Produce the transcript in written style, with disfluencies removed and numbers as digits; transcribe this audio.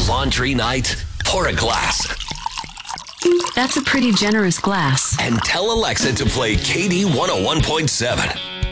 laundry night? Pour a glass. That's a pretty generous glass. And tell Alexa to play KD 101.7.